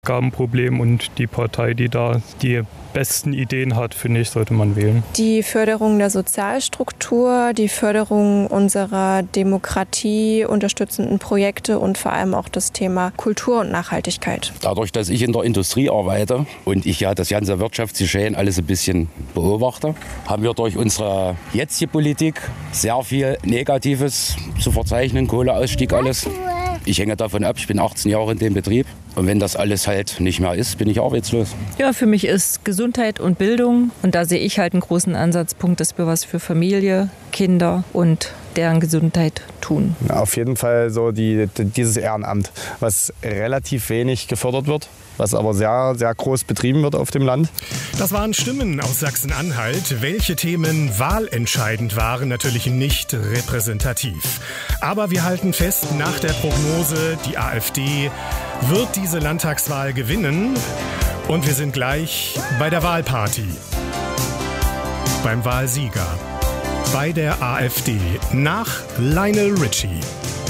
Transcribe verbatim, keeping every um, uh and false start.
Gabenproblem und die Partei, die da die besten Ideen hat, finde ich, sollte man wählen. Die Förderung der Sozialstruktur, die Förderung unserer Demokratie unterstützenden Projekte und vor allem auch das Thema Kultur und Nachhaltigkeit. Dadurch, dass ich in der Industrie arbeite und ich ja das ganze Wirtschaftsgeschehen alles ein bisschen beobachte, haben wir durch unsere jetzige Politik sehr viel Negatives zu verzeichnen, Kohleausstieg, alles. Ich hänge davon ab, ich bin achtzehn Jahre in dem Betrieb und wenn das alles halt nicht mehr ist, bin ich arbeitslos. Ja, für mich ist Gesundheit und Bildung und da sehe ich halt einen großen Ansatzpunkt, dass wir was für Familie, Kinder und deren Gesundheit tun. Auf jeden Fall so die, dieses Ehrenamt, was relativ wenig gefördert wird, was aber sehr, sehr groß betrieben wird auf dem Land. Das waren Stimmen aus Sachsen-Anhalt. Welche Themen wahlentscheidend waren, natürlich nicht repräsentativ. Aber wir halten fest, nach der Prognose, die AfD wird diese Landtagswahl gewinnen. Und wir sind gleich bei der Wahlparty. Beim Wahlsieger. Bei der AfD nach Lionel Richie.